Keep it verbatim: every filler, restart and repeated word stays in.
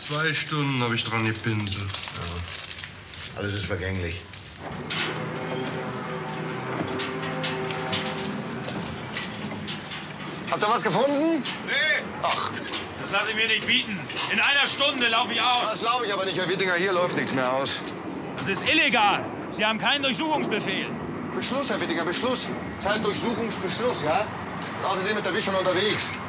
Zwei Stunden habe ich dran gepinselt. Ja. Alles ist vergänglich. Habt ihr was gefunden? Nee. Ach. Das lasse ich mir nicht bieten. In einer Stunde laufe ich aus. Das glaube ich aber nicht, Herr Wittinger. Hier läuft nichts mehr aus. Das ist illegal. Sie haben keinen Durchsuchungsbefehl. Beschluss, Herr Wittinger, Beschluss. Das heißt Durchsuchungsbeschluss, ja? Außerdem ist der Wisch schon unterwegs.